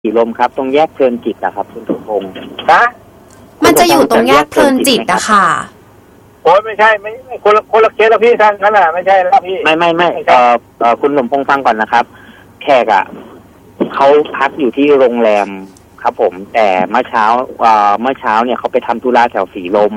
สีลมครับตรงแยกเพลินจิตนะครับคุณสมพงษ์มันจะอยู่ตรงแยกเพลินจิตอะค่ะโอ้ยไม่ใช่ไม่คนละเคสแล้วพี่ท่านนั่นแหละไม่ใช่แล้วพี่ไม่คุณสมพงษ์ฟังก่อนนะครับแขกอ่ะเขาพักอยู่ที่โรงแรมครับผมแต่เมื่อเช้าเนี่ยเขาไปทำธุระแถวสีลม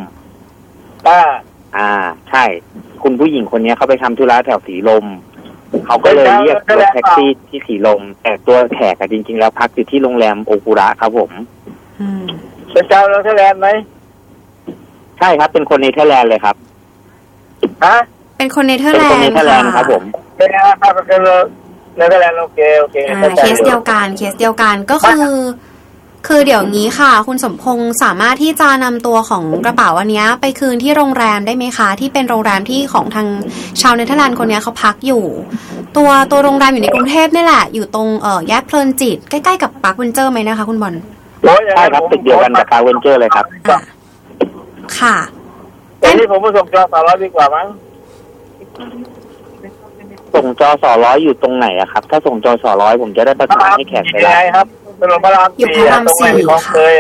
ใช่คุณผู้หญิงคนนี้เขาไปทำธุระแถวสีลมเขาก็เลยเรียกรถแท็กซี่ที่สีลมแต่ตัวแขกจริงๆแล้วพักอยู่ที่โรงแรมโอกุระครับผมเป็นชาวเนเธอร์แลนด์ไหมใช่ครับเป็นคนเนเธอร์แลนด์เลยครับเป็นคนเนเธอร์แลนด์ครับผมเป็นนะครับเป็นเนเธอร์แลนด์โอเคเคสเดียวกันก็คือเดี๋ยวนี้ค่ะคุณสมพงษ์สามารถที่จะนำตัวของกระเป๋าอันนี้ไปคืนที่โรงแรมได้ไหมคะที่เป็นโรงแรมที่ของทางชาวเนเธอร์แลนด์คนนี้เขาพักอยู่ตัวโรงแรมอยู่ในกรุงเทพนี่แหละอยู่ตรงแยกเพลินจิตใกล้ๆกับปาร์คเวนเจอร์ไหมนะคะคุณบอลใช่ครับตึกเดียวกันกับปาร์คเวนเจอร์เลยครับค่ะตอนนี้ผมมาส่งจอ200ดีกว่ามั้งส่งจอ200อยู่ตรงไหนอะครับถ้าส่งจอ200ผมจะได้ประสานให้แขกไปได้ครับถนนพระราม4ตรงไหนของเคย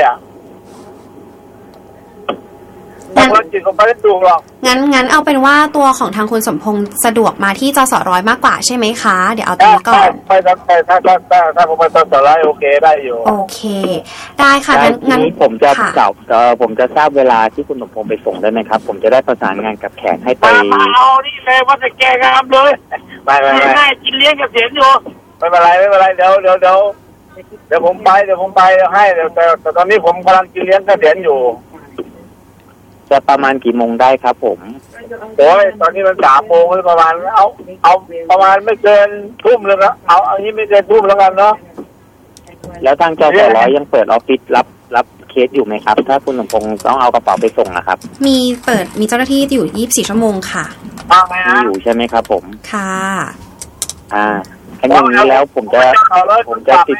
คนจิตของไปได้ถูกหรอกงั้นเอาเป็นว่าตัวของทางคุณสมพงษ์สะดวกมาที่จส.100มากกว่าใช่ไหมคะเดี๋ยวเอาตัวนี้ก่อนไปถ้าผมไปจส.100โอเคได้อยู่โอเคได้ค่ะงั้นผมจะทราบเวลาที่คุณสมพงษ์ไปส่งได้ไหมครับผมจะได้ประสานงานกับแขกให้ไปเอานี่เลยว่าจะแก้งามเลยไม่กินเลี้ยงกับเสียนอยู่ไม่เป็นไรเดี๋ยวผมไปให้แต่ตอนนี้ผมกำลังกินเลี้ยงกับเสียนอยู่จะประมาณกี่โมงได้ครับผมโอ้ยตอนนี้มัน3 โมงประมาณเอาประมาณไม่เกินทุ่มเลยนะเอาอันนี้ไม่เกินทุ่มแล้วกันเนาะแล้วทางจส.100ยังเปิดออฟฟิศรับเคสอยู่ไหมครับถ้าคุณสมพงษ์ต้องเอากระเป๋าไปส่งนะครับมีเจ้าหน้าที่อยู่24 ชั่วโมงค่ะมีอยู่ใช่ไหมครับผมค่ะถ้าอย่างนี้แล้วผมจะติด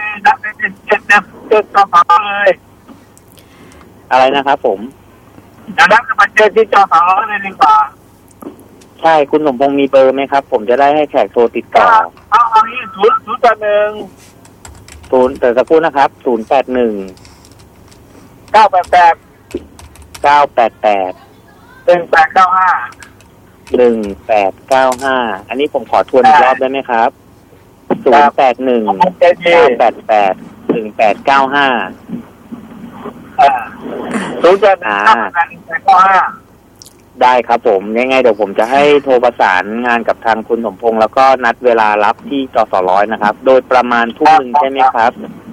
อะไรนะครับผมจะนัดกันมาเจอที่จส.100เลยดีกว่าใช่คุณสมพงษ์มีเบอร์ไหมครับผมจะได้ให้แขกโทรติดต่อเอานี้081 แต่สักครู่นะครับ081 988 1895 อันนี้ผมขอทวนอีกรอบได้ไหมครับได้ครับผมยังไงเดี๋ยวผมจะให้โทรประสานงานกับทางคุณสมพงษ์แล้วก็นัดเวลารับที่จส.100นะครับโดยประมาณทุ่มนึงใช่ไหมครับ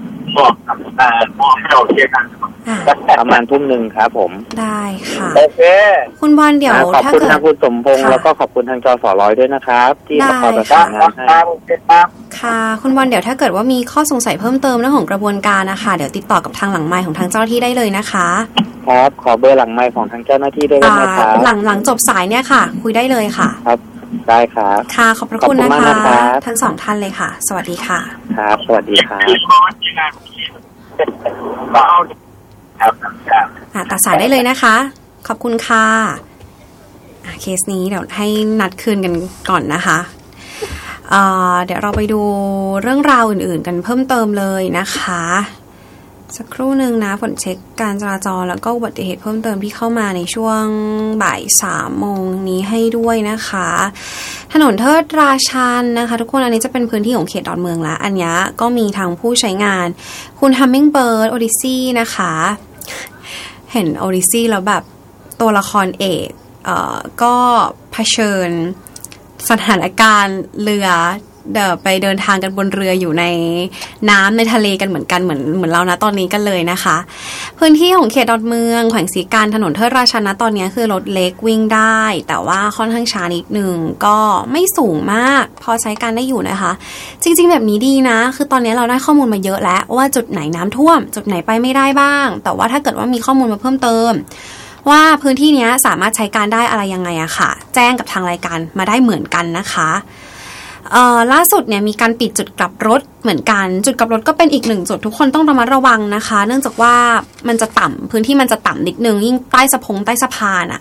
ประมาณทุ่มนึงครับผมได้ค่ะโอเคคุณบอลเดี๋ยวขอบคุณทางคุณสมพงษ์แล้วก็ขอบคุณทางจส.100ด้วยนะครับที่คอยประสานงานให้ค่ะคุณบอลเดี๋ยวถ้าเกิดว่ามีข้อสงสัยเพิ่มเติมเรื่องของกระบวนการนะคะเดี๋ยวติดต่อกับทางหลังไมค์ของทางเจ้าหน้าที่ได้เลยนะคะครับขอเบอร์หลังไมค์ของทางเจ้าหน้าที่ได้ไหมครับหลังจบสายเนี่ยค่ะคุยได้เลยค่ะครับได้ครับค่ะขอบพระคุณนะคะทั้ง2ท่านเลยค่ะสวัสดีค่ะครับสวัสดีครับตัดสายได้เลยนะคะขอบคุณค่ะเคสนี้เดี๋ยวให้นัดคืนกันก่อนนะคะเดี๋ยวเราไปดูเรื่องราวอื่นๆกันเพิ่มเติมเลยนะคะสักครู่หนึ่งนะฝนเช็คการจราจรแล้วก็อุบัติเหตุเพิ่มเติมที่เข้ามาในช่วงบ่าย 3 โมงนี้ให้ด้วยนะคะถนนเทิดราชันนะคะทุกคนอันนี้จะเป็นพื้นที่ของเขตดอนเมืองละอันนี้ก็มีทางผู้ใช้งานคุณ Hummingbird Odyssey นะคะเห็น Odyssey แล้วแบบตัวละครเอกก็เผชิญสถานการณ์เรือไปเดินทางกันบนเรืออยู่ในน้ำในทะเลกันเหมือนเรานะตอนนี้กันเลยนะคะพื้นที่ของเขตดอนเมืองแขวงศรีการถนนเทิดราชันนะตอนนี้คือรถเล็กวิ่งได้แต่ว่าค่อนข้างช้านิดนึงก็ไม่สูงมากพอใช้การได้อยู่นะคะจริงๆแบบนี้ดีนะคือตอนนี้เราได้ข้อมูลมาเยอะแล้วว่าจุดไหนน้ำท่วมจุดไหนไปไม่ได้บ้างแต่ว่าถ้าเกิดว่ามีข้อมูลมาเพิ่มเติมว่าพื้นที่นี้สามารถใช้การได้อะไรยังไงอะค่ะแจ้งกับทางรายการมาได้เหมือนกันนะคะล่าสุดเนี่ยมีการปิดจุดกลับรถเหมือนกันจุดกลับรถก็เป็นอีก1จุดทุกคนต้องระมัดระวังนะคะเนื่องจากว่ามันจะต่ำพื้นที่มันจะต่ำนิดนึงยิ่งใต้สะพานอะ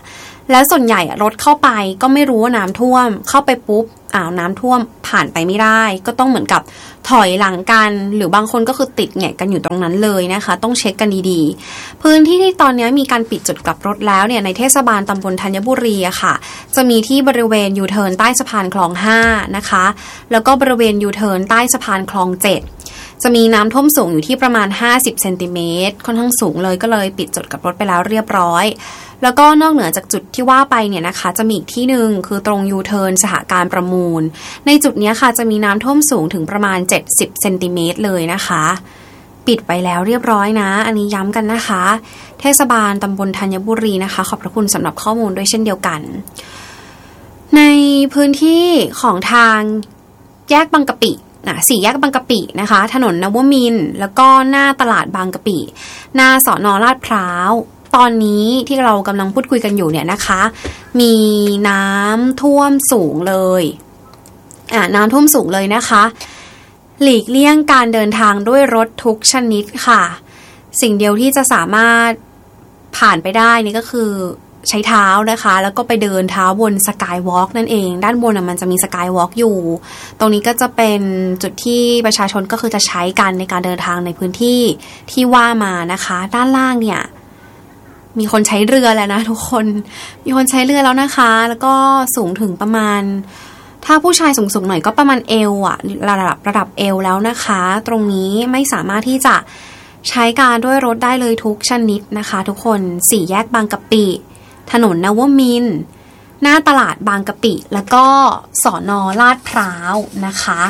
แล้วส่วนใหญ่รถเข้าไปก็ไม่รู้ว่าน้ำท่วมเข้าไปปุ๊บน้ำท่วมผ่านไปไม่ได้ก็ต้องเหมือนกับถอยหลังกันหรือบางคนก็คือติดแงะกันอยู่ตรงนั้นเลยนะคะต้องเช็คกันดีๆพื้นที่ที่ตอนนี้มีการปิดจุดกลับรถแล้วเนี่ยในเทศบาลตำบลธัญบุรีอะค่ะจะมีที่บริเวณยูเทิร์นใต้สะพานคลอง5นะคะแล้วก็บริเวณยูเทิร์นใต้สะพานคลอง7จะมีน้ำท่วมสูงอยู่ที่ประมาณ50เซนติเมตรค่อนข้างสูงเลยก็เลยปิดจุดกลับรถไปแล้วเรียบร้อยแล้วก็นอกเหนือจากจุดที่ว่าไปเนี่ยนะคะจะมีอีกที่นึงคือตรงยูเทิร์นสหการประมูลในจุดนี้ค่ะจะมีน้ำท่วมสูงถึงประมาณ70เซนติเมตรเลยนะคะปิดไปแล้วเรียบร้อยนะอันนี้ย้ำกันนะคะเทศบาลตำบลธัญบุรีนะคะขอบพระคุณสำหรับข้อมูลด้วยเช่นเดียวกันในพื้นที่ของทางแยกบางกะปิ4 แยกบางกะปินะคะถนนนวมินทร์แล้วก็หน้าตลาดบางกะปิหน้าสน.ลาดพร้าวตอนนี้ที่เรากำลังพูดคุยกันอยู่เนี่ยนะคะมีน้ำท่วมสูงเลยน้ำท่วมสูงเลยนะคะหลีกเลี่ยงการเดินทางด้วยรถทุกชนิดค่ะสิ่งเดียวที่จะสามารถผ่านไปได้นี่ก็คือใช้เท้านะคะแล้วก็ไปเดินเท้าบนสกายวอล์กนั่นเองด้านบนมันจะมีสกายวอล์กอยู่ตรงนี้ก็จะเป็นจุดที่ประชาชนก็คือจะใช้กันในการเดินทางในพื้นที่ที่ว่ามานะคะด้านล่างเนี่ยมีคนใช้เรือแล้วนะทุกคนมีคนใช้เรือแล้วนะคะแล้วก็สูงถึงประมาณถ้าผู้ชายสูงๆหน่อยก็ประมาณเอวระดับเอวแล้วนะคะตรงนี้ไม่สามารถที่จะใช้การด้วยรถได้เลยทุกชนิดนะคะทุกคน4 แยกบางกะปิถนนนวมินทร์หน้าตลาดบางกะปิแล้วก็สน.ลาดพร้าวนะคะ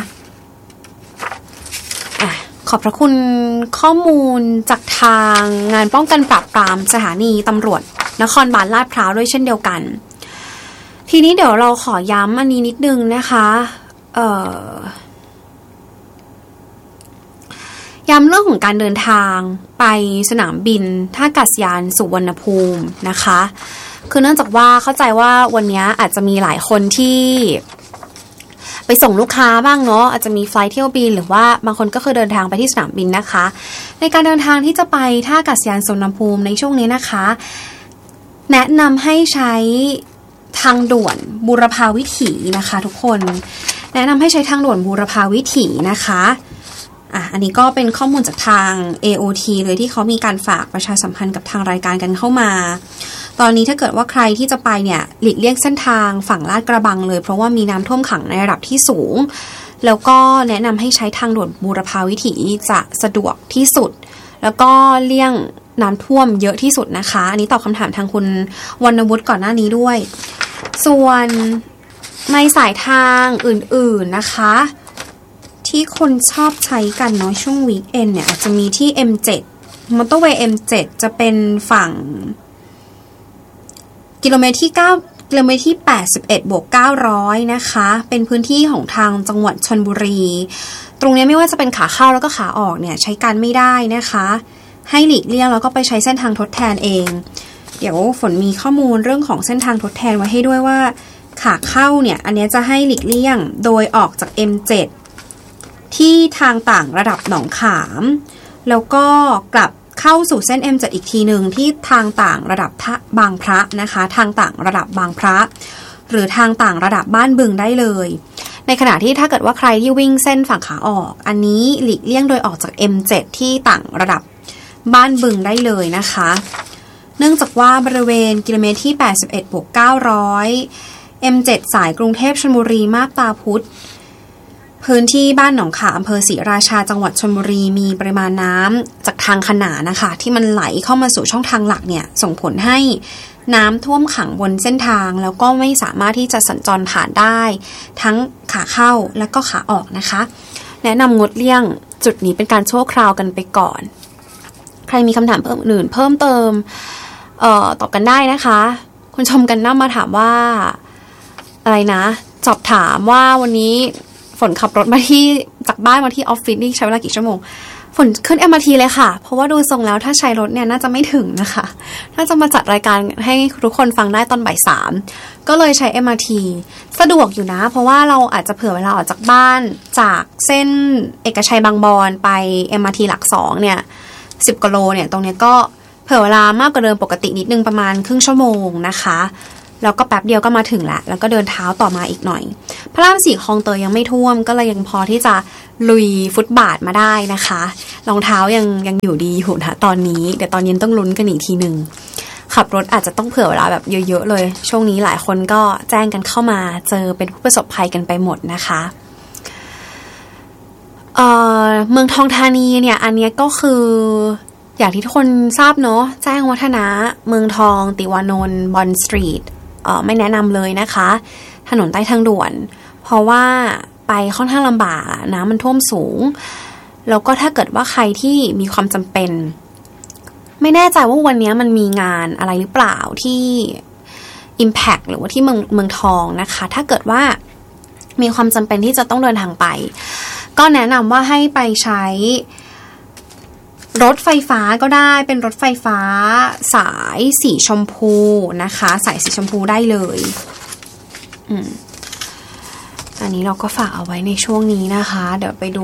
ขอบพระคุณข้อมูลจากทางงานป้องกันปราบปรามสถานีตำรวจนครบาลลาดพร้าวด้วยเช่นเดียวกันทีนี้เดี๋ยวเราขอย้ำอันนี้นิดนึงนะคะย้ำเรื่องของการเดินทางไปสนามบินท่าอากาศยานสุวรรณภูมินะคะคือเนื่องจากว่าเข้าใจว่าวันนี้อาจจะมีหลายคนที่ไปส่งลูกค้าบ้างเนาะอาจจะมีไฟล์เที่ยวบินหรือว่าบางคนก็คือเดินทางไปที่สนามบินนะคะในการเดินทางที่จะไปท่าอากาศยานสุวรรณภูมิในช่วงนี้นะคะแนะนำให้ใช้ทางด่วนบูรพาวิถีนะคะทุกคนแนะนำให้ใช้ทางด่วนบูรพาวิถีนะคะอันนี้ก็เป็นข้อมูลจากทาง AOT เลยที่เขามีการฝากประชาสัมพันธ์กับทางรายการกันเข้ามาตอนนี้ถ้าเกิดว่าใครที่จะไปเนี่ยหลีกเลี่ยงเส้นทางฝั่งลาดกระบังเลยเพราะว่ามีน้ำท่วมขังในระดับที่สูงแล้วก็แนะนำให้ใช้ทางด่วนบูรพาวิถีจะสะดวกที่สุดแล้วก็เลี่ยงน้ำท่วมเยอะที่สุดนะคะอันนี้ตอบคำถามทางคุณวรรณวุฒิก่อนหน้านี้ด้วยส่วนในสายทางอื่นๆนะคะที่คนชอบใช้กันเนาะช่วงวีคเอนด์เนี่ยอาจจะมีที่ M7 มอเตอร์เวย์ M7 จะเป็นฝั่งกิโลเมตรที่9กิโลเมตรที่81+900นะคะเป็นพื้นที่ของทางจังหวัดชลบุรีตรงนี้ไม่ว่าจะเป็นขาเข้าแล้วก็ขาออกเนี่ยใช้การไม่ได้นะคะให้หลีกเลี่ยงแล้วก็ไปใช้เส้นทางทดแทนเองเดี๋ยวฝนมีข้อมูลเรื่องของเส้นทางทดแทนไว้ให้ด้วยว่าขาเข้าเนี่ยอันนี้จะให้หลีกเลี่ยงโดยออกจาก M7 ที่ทางต่างระดับหนองขามแล้วก็กลับเข้าสู่เส้น M7 อีกทีหนึ่งที่ทางต่างระดับบางพระนะคะทางต่างระดับบางพระหรือทางต่างระดับบ้านบึงได้เลยในขณะที่ถ้าเกิดว่าใครที่วิ่งเส้นฝั่งขาออกอันนี้หลีกเลี่ยงโดยออกจาก M7 ที่ต่างระดับบ้านบึงได้เลยนะคะเนื่องจากว่าบริเวณกิโลเมตรที่81+900 M7 สายกรุงเทพชลบุรีมาบตาพุธพื้นที่บ้านหนองขาอำเภอศรีราชาจังหวัดชลบุรีมีปริมาณน้ำจากทางขนานนะคะที่มันไหลเข้ามาสู่ช่องทางหลักเนี่ยส่งผลให้น้ำท่วมขังบนเส้นทางแล้วก็ไม่สามารถที่จะสัญจรผ่านได้ทั้งขาเข้าและก็ขาออกนะคะแนะนำงดเลี่ยงจุดนี้เป็นการชั่วคราวกันไปก่อนใครมีคำถามอื่นเพิ่มเติมตอบกันได้นะคะคุณชมกันน้ามาถามว่าอะไรนะสอบถามว่าวันนี้ฝนขับรถมาที่จากบ้านมาที่ออฟฟิศนี่ใช้เวลากี่ชั่วโมงฝนขึ้น MRT เลยค่ะเพราะว่าดูทรงแล้วถ้าใช้รถเนี่ยน่าจะไม่ถึงนะคะน่าจะมาจัดรายการให้ทุกคนฟังได้ตอนบ่าย 3ก็เลยใช้ MRT สะดวกอยู่นะเพราะว่าเราอาจจะเผื่อเวลาออกจากบ้านจากเส้นเอกชัยบางบอนไป MRT หลัก2เนี่ย10 กิโลเนี่ยตรงนี้ก็เผื่อเวลามากกว่าเดิมปกตินิดนึงประมาณครึ่งชั่วโมงนะคะแล้วก็แป๊บเดียวก็มาถึงแล้วก็เดินเท้าต่อมาอีกหน่อยพระราม4คลองเตยยังไม่ท่วมก็เลยยังพอที่จะลุยฟุตบาทมาได้นะคะรองเท้ายังอยู่ดีอยู่นะตอนนี้เดี๋ยวตอนเย็นต้องลุ้นกันอีกทีนึงขับรถอาจจะต้องเผื่อเวลาแบบเยอะๆเลยช่วงนี้หลายคนก็แจ้งกันเข้ามาเจอเป็นผู้ประสบภัยกันไปหมดนะคะเมืองทองธานีเนี่ยอันนี้ก็คืออย่างที่ทุกคนทราบเนาะแจ้งวัฒนะเมืองทองติวานนท์บอนสตรีทไม่แนะนำเลยนะคะถนนใต้ทางด่วนเพราะว่าไปค่อนข้างลำบากน้ำมันท่วมสูงแล้วก็ถ้าเกิดว่าใครที่มีความจำเป็นไม่แน่ใจว่าวันนี้มันมีงานอะไรหรือเปล่าที่ Impact หรือว่าที่เมืองทองนะคะถ้าเกิดว่ามีความจำเป็นที่จะต้องเดินทางไปก็แนะนำว่าให้ไปใช้รถไฟฟ้าก็ได้เป็นรถไฟฟ้าสายสีชมพูนะคะสายสีชมพูได้เลยอันนี้เราก็ฝากเอาไว้ในช่วงนี้นะคะเดี๋ยวไปดู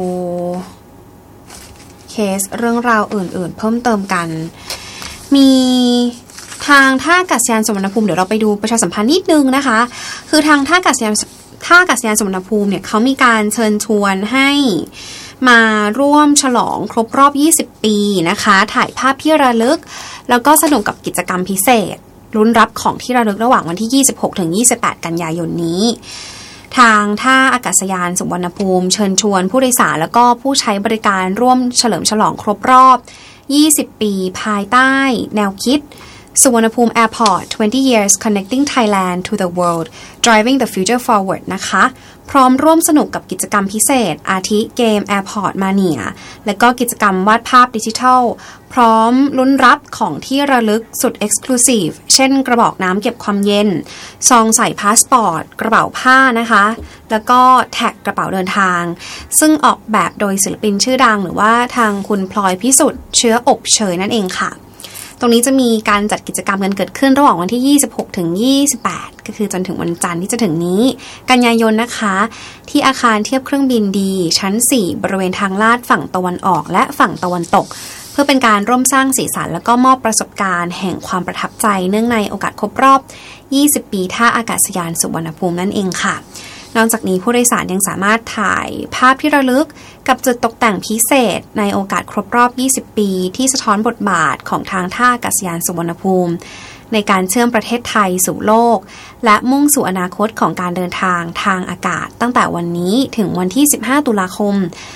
เคสเรื่องราวอื่นๆเพิ่มเติมกันมีทางท่าอากาศยานสุวรรณภูมิเดี๋ยวเราไปดูประชาสัมพันธ์นิดนึงนะคะคือทางท่าอากาศยานสุวรรณภูมิเนี่ยเขามีการเชิญชวนให้มาร่วมฉลองครบรอบ20ปีนะคะถ่ายภาพที่ระลึกแล้วก็สนุกกับกิจกรรมพิเศษลุ้นรับของที่ระลึกระหว่างวันที่26ถึง28กันยายนนี้ทางท่าอากาศยานสุวรรณภูมิเชิญชวนผู้โดยสารแล้วก็ผู้ใช้บริการร่วมเฉลิมฉลองครบรอบ20ปีภายใต้แนวคิดสุวรรณภูมิ Airport 20 years connecting Thailand to the world driving the future forward นะคะพร้อมร่วมสนุกกับกิจกรรมพิเศษอาทิเกม Airport Mania และก็กิจกรรมวาดภาพดิจิทัลพร้อมลุ้นรับของที่ระลึกสุด Exclusive เช่นกระบอกน้ำเก็บความเย็นซองใส่พาสปอร์ตกระเป๋าผ้านะคะแล้วก็แท็กกระเป๋าเดินทางซึ่งออกแบบโดยศิลปินชื่อดังหรือว่าทางคุณพลอยพิสุทธิ์เชื้ออบเชยนั่นเองค่ะตรงนี้จะมีการจัดกิจกรรมกันเกิดขึ้นระหว่างวันที่26ถึง28ก็คือจนถึงวันจันทร์ที่จะถึงนี้กันยายนนะคะที่อาคารเทียบเครื่องบินดีชั้น4บริเวณทางลาดฝั่งตะวันออกและฝั่งตะวันตกเพื่อเป็นการร่วมสร้างสีสันและก็มอบประสบการณ์แห่งความประทับใจเนื่องในโอกาสครบรอบ20ปีท่าอากาศยานสุวรรณภูมินั่นเองค่ะนอกจากนี้ผู้โดยสารยังสามารถถ่ายภาพที่ระลึกกับจุดตกแต่งพิเศษในโอกาสครบรอบ20ปีที่สะท้อนบทบาทของทางท่าอากาศยานสุวรรณภูมิในการเชื่อมประเทศไทยสู่โลกและมุ่งสู่อนาคตของการเดินทางทางอากาศตั้งแต่วันนี้ถึงวันที่15ตุลาคม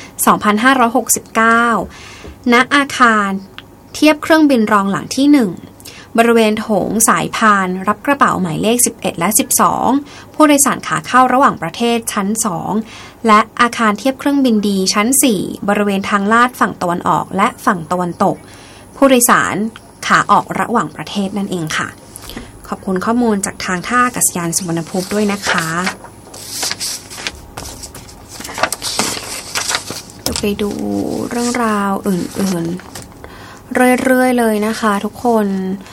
2569ณอาคารเทียบเครื่องบินรองหลังที่1บริเวณโถงสายพานรับกระเป๋าหมายเลข11และ12ผู้โดยสารขาเข้าระหว่างประเทศชั้น2และอาคารเทียบเครื่องบินดีชั้น4บริเวณทางลาดฝั่งตะวันออกและฝั่งตะวันตกผู้โดยสารขาออกระหว่างประเทศนั่นเองค่ะขอบคุณข้อมูลจากทางท่าอากาศยานสุวรรณภูมิด้วยนะคะไปดูเรื่องราวอื่นๆเรื่อยๆเลยนะคะทุกคน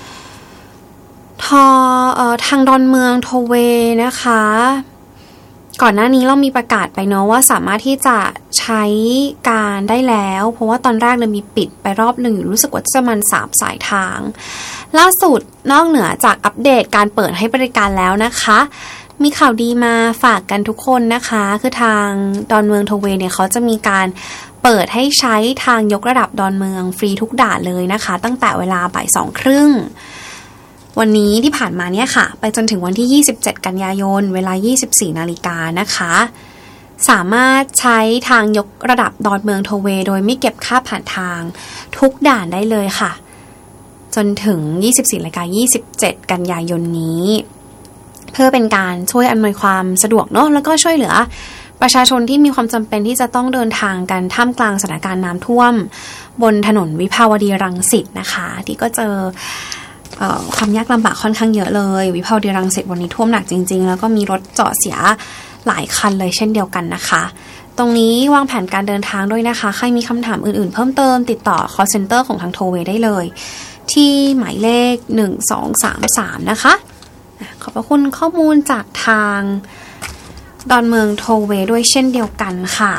ทางดอนเมืองโทเวนะคะก่อนหน้านี้เรามีประกาศไปเนาะว่าสามารถที่จะใช้การได้แล้วเพราะว่าตอนแรกเนี่ยมีปิดไปรอบหนึ่งรู้สึกว่าจะมัน3สายทางล่าสุดนอกเหนือจากอัปเดตการเปิดให้บริการแล้วนะคะมีข่าวดีมาฝากกันทุกคนนะคะคือทางดอนเมืองโทเวเนี่ยเขาจะมีการเปิดให้ใช้ทางยกระดับดอนเมืองฟรีทุกด่านเลยนะคะตั้งแต่เวลาบ่าย 2:30 น.วันนี้ที่ผ่านมาเนี่ยค่ะไปจนถึงวันที่27กันยายนเวลา 24 นาฬิกานะคะสามารถใช้ทางยกระดับดอนเมืองโทเวโดยไม่เก็บค่าผ่านทางทุกด่านได้เลยค่ะจนถึง 24 นาฬิกา 27 กันยายนนี้เพื่อเป็นการช่วยอำนวยความสะดวกเนาะแล้วก็ช่วยเหลือประชาชนที่มีความจำเป็นที่จะต้องเดินทางกันท่ามกลางสถานการณ์น้ำท่วมบนถนนวิภาวดีรังสิตนะคะที่ก็เจอความยากลำบากค่อนข้างเยอะเลยวิภาวดีรังสิตวันนี้ท่วมหนักจริงๆแล้วก็มีรถจอดเสียหลายคันเลยเช่นเดียวกันนะคะตรงนี้วางแผนการเดินทางด้วยนะคะใครมีคำถามอื่นๆเพิ่มเติมติดต่อ call center ของทางโทเวได้เลยที่หมายเลข1233นะคะขอบพระคุณข้อมูลจากทางดอนเมืองโทเวด้วยเช่นเดียวกันค่ะ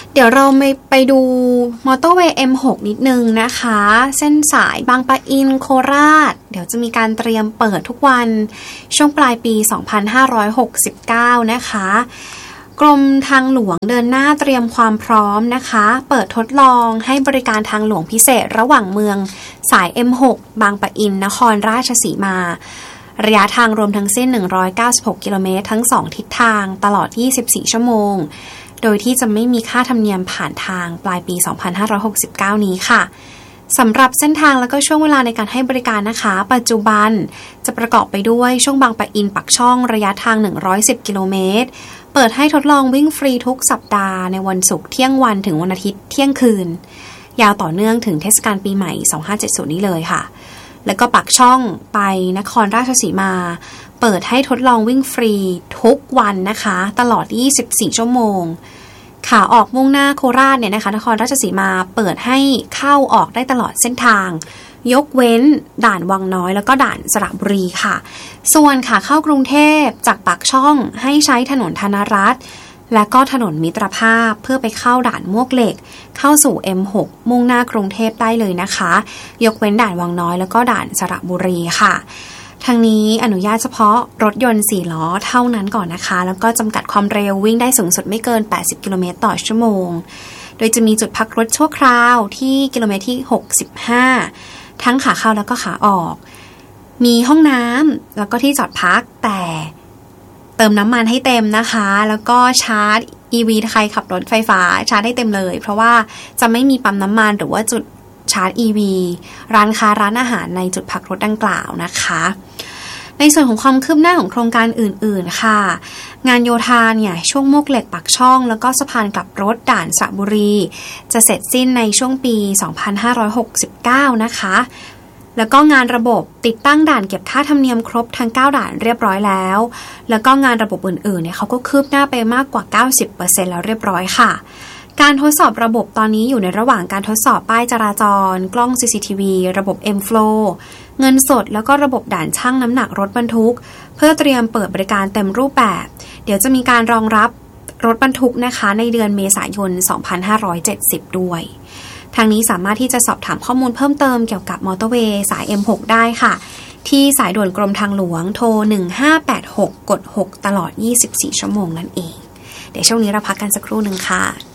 เดี๋ยวเราไปดูมอเตอร์เวย์ M6 นิดนึงนะคะเส้นสายบางปะอินโคราชเดี๋ยวจะมีการเตรียมเปิดทุกวันช่วงปลายปี 2569 นะคะกรมทางหลวงเดินหน้าเตรียมความพร้อมนะคะเปิดทดลองให้บริการทางหลวงพิเศษระหว่างเมืองสาย M6 บางปะอินนครราชสีมาระยะทางรวมทั้งสิ้น196กิโลเมตรทั้ง2ทิศทางตลอด24ชั่วโมงโดยที่จะไม่มีค่าธรรมเนียมผ่านทางปลายปี 2569 นี้ค่ะสำหรับเส้นทางและก็ช่วงเวลาในการให้บริการนะคะปัจจุบันจะประกอบไปด้วยช่วงบางปะอินปักช่องระยะทาง110กิโลเมตรเปิดให้ทดลองวิ่งฟรีทุกสัปดาห์ในวันศุกร์เที่ยงวันถึงวันอาทิตย์เที่ยงคืนยาวต่อเนื่องถึงเทศกาลปีใหม่2570นี้เลยค่ะแล้วก็ปักช่องไปนครราชสีมาเปิดให้ทดลองวิ่งฟรีทุกวันนะคะตลอด24ชั่วโมงขาออกมุ่งหน้าโคราชเนี่ยนะคะนครราชสีมาเปิดให้เข้าออกได้ตลอดเส้นทางยกเว้นด่านวังน้อยแล้วก็ด่านสระบุรีค่ะส่วนขาเข้ากรุงเทพจากปากช่องให้ใช้ถนนธนรัตน์และก็ถนนมิตรภาพเพื่อไปเข้าด่านมวกเหล็กเข้าสู่ M6 มุ่งหน้ากรุงเทพได้เลยนะคะยกเว้นด่านวังน้อยแล้วก็ด่านสระบุรีค่ะทางนี้อนุญาตเฉพาะรถยนต์4ล้อเท่านั้นก่อนนะคะแล้วก็จำกัดความเร็ววิ่งได้สูงสุดไม่เกิน80กิโลเมตรต่อชั่วโมงโดยจะมีจุดพักรถชั่วคราวที่กิโลเมตรที่65ทั้งขาเข้าแล้วก็ขาออกมีห้องน้ำแล้วก็ที่จอดพักแต่เติมน้ำมันให้เต็มนะคะแล้วก็ชาร์จ EV ใครขับรถไฟฟ้าชาร์จได้เต็มเลยเพราะว่าจะไม่มีปั๊มน้ำมันหรือว่าจุดชาร์จ EV ร้านค้าร้านอาหารในจุดพักรถดังกล่าวนะคะในส่วนของความคืบหน้าของโครงการอื่นๆค่ะงานโยธาเนี่ยช่วงมวกเหล็กปากช่องแล้วก็สะพานกลับรถด่านสระบุรีจะเสร็จสิ้นในช่วงปี 2569 นะคะแล้วก็งานระบบติดตั้งด่านเก็บค่าธรรมเนียมครบทั้ง9ด่านเรียบร้อยแล้วแล้วก็งานระบบอื่นๆเนี่ยเขาก็คืบหน้าไปมากกว่า 90% แล้วเรียบร้อยค่ะการทดสอบระบบตอนนี้อยู่ในระหว่างการทดสอบป้ายจราจรกล้อง CCTV ระบบ M-Flow เงินสดแล้วก็ระบบด่านชั่งน้ำหนักรถบรรทุกเพื่อเตรียมเปิดบริการเต็มรูปแบบเดี๋ยวจะมีการรองรับรถบรรทุกนะคะในเดือนเมษายน 2570 ด้วยทางนี้สามารถที่จะสอบถามข้อมูลเพิ่มเติมเกี่ยวกับมอเตอร์เวย์สาย M6 ได้ค่ะที่สายด่วนกรมทางหลวงโทร1586กด6ตลอด24ชั่วโมงนั่นเองเดี๋ยวช่วงนี้เราพักกันสักครู่นึงค่ะ